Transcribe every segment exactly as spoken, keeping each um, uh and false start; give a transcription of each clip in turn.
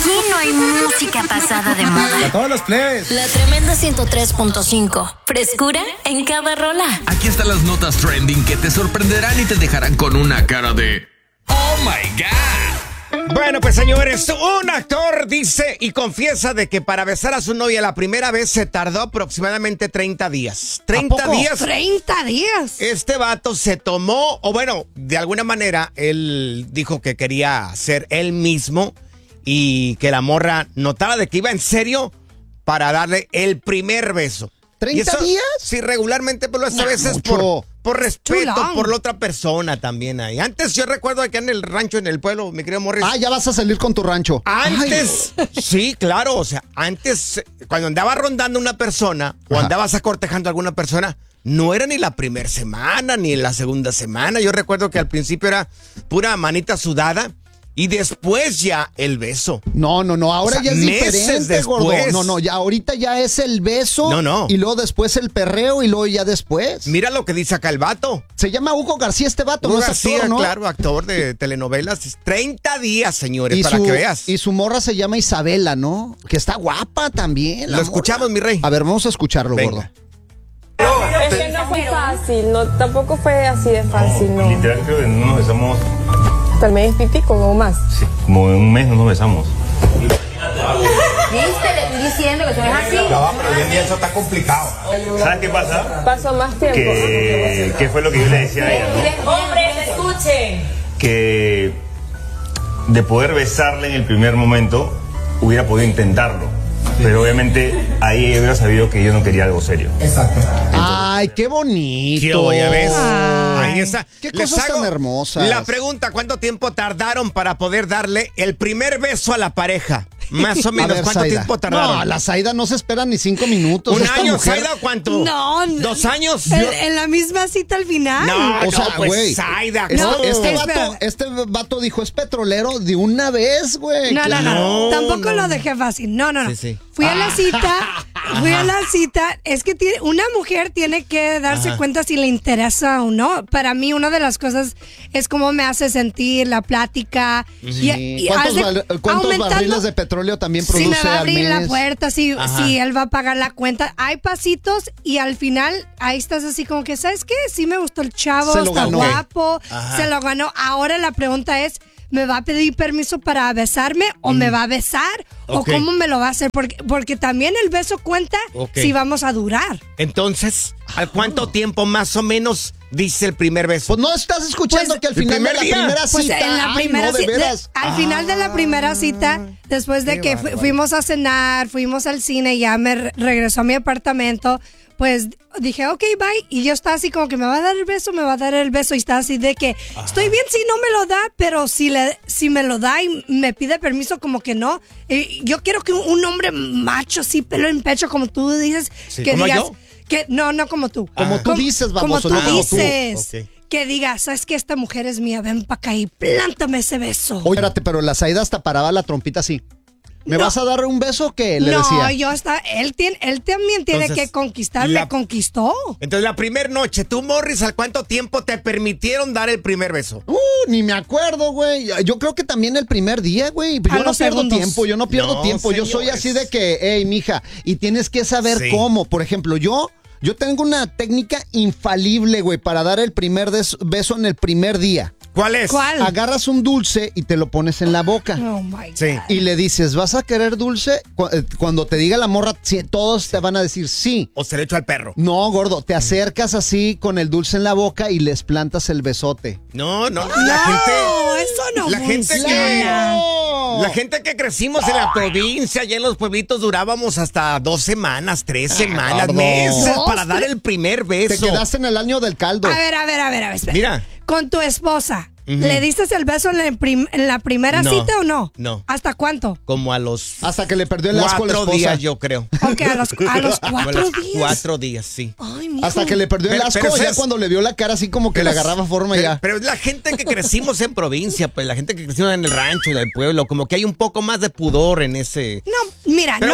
Aquí no hay música pasada de moda. A todos los plebes. La tremenda ciento tres punto cinco. Frescura en cada rola. Aquí están las notas trending que te sorprenderán y te dejarán con una cara de ¡Oh, my God! Bueno, pues señores, un actor dice y confiesa de que para besar a su novia la primera vez se tardó aproximadamente treinta días. treinta días. treinta días. Este vato se tomó, o bueno, de alguna manera, él dijo que quería ser él mismo y que la morra notara de que iba en serio para darle el primer beso. ¿treinta días? Sí, regularmente, pero esta No, vez es mucho. por, por respeto long. por la otra persona también ahí. Antes yo recuerdo acá en el rancho, en el pueblo, mi querido Morris. Ah, ya vas a salir con tu rancho. Antes, Ay. sí, claro, o sea, antes, cuando andaba rondando una persona o Ajá. andabas acortejando a alguna persona, no era ni la primera semana ni la segunda semana. Yo recuerdo que al principio era pura manita sudada y después ya el beso. No, no, no, ahora O sea, ya es meses diferente, gordo. después. No, no, ya ahorita ya es el beso. No, no. Y luego después el perreo y luego ya después. Mira lo que dice acá el vato. Se llama Hugo García este vato, Hugo no es García, actor, ¿no? claro, actor de telenovelas. treinta días, señores, Y para su, que veas. y su morra se llama Isabela, ¿no? Que está guapa también. la Lo morra. escuchamos, mi rey. A ver, vamos a escucharlo, Venga. gordo. Es que no fue fácil, no, tampoco fue así de fácil, no. Literal creo que no nos besamos, Hasta el mes pipico o más. sí, como en un mes no nos besamos. ¿Viste? Le estoy diciendo que tú eres así. No, pero hoy en día eso está complicado. ¿Sabes qué pasa? Pasó más tiempo. Que, ¿qué fue lo que yo le decía a ella? ¿no? Hombres, escuchen. Que de poder besarle en el primer momento hubiera podido intentarlo. Pero obviamente ahí ella hubiera sabido que yo no quería algo serio. Ay, qué bonito. ¿Qué hubo, ya ves? Ay. Ahí está. Qué Les cosas hago tan hermosas. La pregunta, ¿cuánto tiempo tardaron para poder darle el primer beso a la pareja? Más o A menos, ver, ¿cuánto Zaida. tiempo tardaron? No, la Zaida no se espera ni cinco minutos. ¿Un Esta año, mujer- Zaida, o cuánto? No, no. ¿Dos años? En, en la misma cita al final. No, O sea, no, pues, güey. Zaida, Este, ¿cómo? este Espera. vato, este vato dijo, es petrolero de una vez, güey. No, no, Claro. no, No, Tampoco no. lo dejé fácil. No, no, no. Sí, sí. Fui a la cita. Fui a la cita. Es que tiene, una mujer tiene que darse Ajá. cuenta si le interesa o no. Para mí, una de las cosas es cómo me hace sentir la plática. Sí. Y, y ¿Cuántos, hace- val- cuántos aumentando- barriles de petróleo también si produce me va a al abrir mes? la puerta, si, Ajá. si él va a pagar la cuenta. Hay pasitos y al final ahí estás así como que, ¿sabes qué? Sí me gustó el chavo, Se lo está ganó. guapo, Ajá. se lo ganó. Ahora la pregunta es, ¿me va a pedir permiso para besarme o me va a besar? Ok. ¿O cómo me lo va a hacer? Porque, porque también el beso cuenta Ok. si vamos a durar. Entonces, ¿al cuánto tiempo más o menos dice el primer beso? Pues no estás escuchando Pues, que al el final de primer la día. primera Pues cita. en la Ay, primera no, de cita, veras. al final de la primera cita, después de que fu- fuimos a cenar, fuimos al cine, ya me re- regresó a mi apartamento, pues dije, ok, bye, y yo estaba así como que me va a dar el beso, me va a dar el beso, y estaba así de que estoy bien si no me lo da, pero si le si me lo da y me pide permiso, como que no. Y yo quiero que un, un hombre macho, sí, pelo en pecho, como tú dices, Sí, que ¿como digas, yo? que no, no como tú. Como tú dices, Como baboso, tú no como tú. dices. Ok. Que digas, ¿sabes qué? Esta mujer es mía, ven para acá y plántame ese beso. Oye, espérate, pero la Zaida hasta paraba la trompita así. ¿Me No. vas a dar un beso o qué? Le no, decía. yo hasta, él, tiene, él también tiene Entonces, que conquistar, la- me conquistó. Entonces, la primera noche, tú, Morris, ¿al cuánto tiempo te permitieron dar el primer beso? Uh, ni me acuerdo, güey. Yo creo que también el primer día, güey. Yo A no los pierdo segundos. tiempo, yo no pierdo No, tiempo. Yo soy señores. así de que, hey, mija, y tienes que saber Sí. cómo. Por ejemplo, yo, yo tengo una técnica infalible, güey, para dar el primer des- beso en el primer día. ¿Cuál es? ¿Cuál? Agarras un dulce y te lo pones en la boca. Oh my God. Sí. Y le dices, ¿vas a querer dulce? Cu- eh, Cuando te diga la morra, sí, todos te van a decir sí. ¿O se le echo al perro? No, gordo, te acercas así con el dulce en la boca y les plantas el besote. No, no, la No, gente... eso no La gente que... funciona. La gente que crecimos en la provincia, allá en los pueblitos, durábamos hasta dos semanas, tres semanas, gordo. meses Dos, para dar tres- el primer Te beso. quedaste en el año del caldo. A ver, a ver, a ver, a ver. espera. Mira. Con tu esposa, ¿le diste el beso en la, prim- en la primera No, cita o no? no. ¿Hasta cuánto? Como a los Hasta que le perdió el asco a la cuatro esposa. días, yo creo. Ok, a los, a los Como a cuatro los días. Cuatro días, sí. Ay, mijo. Hasta que le perdió el Pero- asco, pero ya ¿sabes? cuando le vio la cara así como que le agarraba forma pero, ya. Pero es la gente que crecimos en provincia, pues la gente que creció en el rancho, en el pueblo, como que hay un poco más de pudor en ese... No, mira, Pero no. bueno,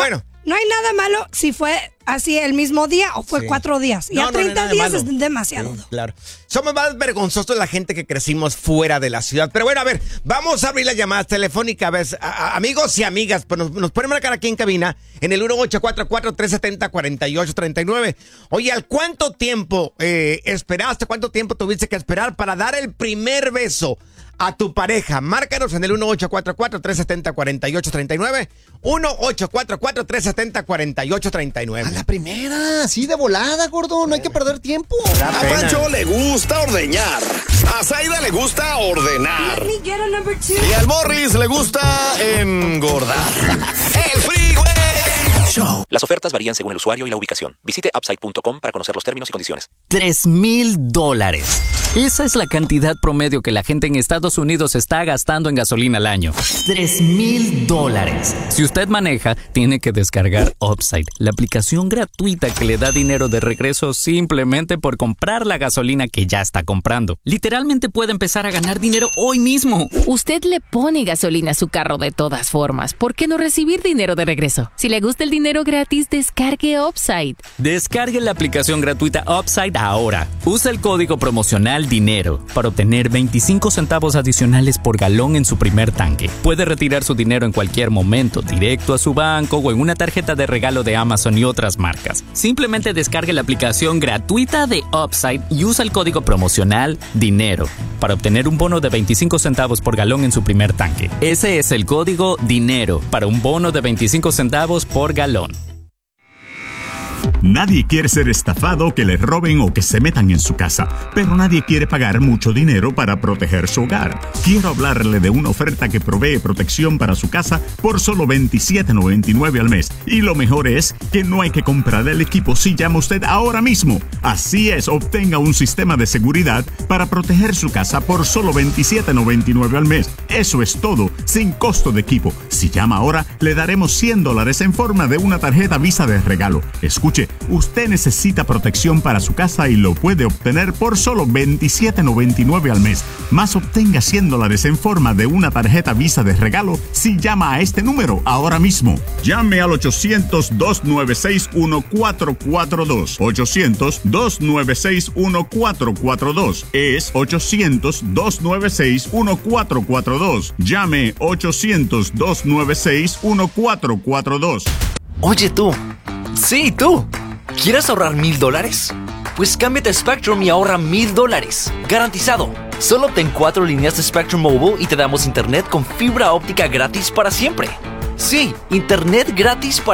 no hay nada malo si fue así el mismo día o fue Sí. cuatro días. No, Ya no, treinta no hay nada días de es malo. demasiado. Sí, claro. Somos más vergonzosos la gente que crecimos fuera de la ciudad. Pero bueno, a ver, vamos a abrir las llamadas telefónicas. A ver, a- a- amigos y amigas, pues nos, nos pueden marcar aquí en cabina en el uno ocho cuatro cuatro, tres siete cero, cuatro ocho tres nueve. Oye, ¿al cuánto tiempo eh, esperaste? ¿Cuánto tiempo tuviste que esperar para dar el primer beso a tu pareja? Márcanos en el uno ocho cuatro cuatro, tres siete cero, cuatro ocho tres nueve. uno ocho cuatro cuatro, tres siete cero, cuatro ocho tres nueve. A la primera, así de volada, gordo. No hay que perder tiempo. A Pancho le gusta ordeñar. A Zaida le gusta ordenar. Let me get a number two. Y al Morris le gusta engordar. El Freeway Show. Las ofertas varían según el usuario y la ubicación. Visite upside punto com para conocer los términos y condiciones. Tres mil dólares. Esa es la cantidad promedio que la gente en Estados Unidos está gastando en gasolina al año. Tres mil dólares. Si usted maneja, tiene que descargar Upside, la aplicación gratuita que le da dinero de regreso simplemente por comprar la gasolina que ya está comprando. Literalmente puede empezar a ganar dinero hoy mismo. Usted le pone gasolina a su carro de todas formas. ¿Por qué no recibir dinero de regreso? Si le gusta el dinero gratis, descargue Upside. Descargue la aplicación gratuita Upside ahora. Usa el código promocional DINERO para obtener veinticinco centavos adicionales por galón en su primer tanque. Puede retirar su dinero en cualquier momento, directo a su banco o en una tarjeta de regalo de Amazon y otras marcas. Simplemente descargue la aplicación gratuita de Upside y usa el código promocional DINERO para obtener un bono de veinticinco centavos por galón en su primer tanque. Ese es el código DINERO para un bono de veinticinco centavos por galón. Nadie quiere ser estafado, que le roben o que se metan en su casa, pero nadie quiere pagar mucho dinero para proteger su hogar. Quiero hablarle de una oferta que provee protección para su casa por solo veintisiete noventa y nueve al mes. Y lo mejor es que no hay que comprar el equipo si llama usted ahora mismo. Así es, obtenga un sistema de seguridad para proteger su casa por solo veintisiete noventa y nueve al mes. Eso es todo, sin costo de equipo. Si llama ahora, le daremos cien dólares en forma de una tarjeta Visa de regalo. Escuche, usted necesita protección para su casa y lo puede obtener por solo veintisiete noventa y nueve al mes. Más obtenga cien dólares en forma de una tarjeta Visa de regalo si llama a este número ahora mismo. Llame al ochocientos, dos nueve seis, uno cuatro cuatro dos. ochocientos, dos nueve seis, uno cuatro cuatro dos. Es ochocientos, dos nueve seis, uno cuatro cuatro dos. Llame ochocientos, dos nueve seis, uno cuatro cuatro dos. Oye tú, sí tú, ¿quieres ahorrar mil dólares? Pues cámbiate a Spectrum y ahorra mil dólares, garantizado. Solo obtén cuatro líneas de Spectrum Mobile y te damos internet con fibra óptica gratis para siempre. Sí, internet gratis para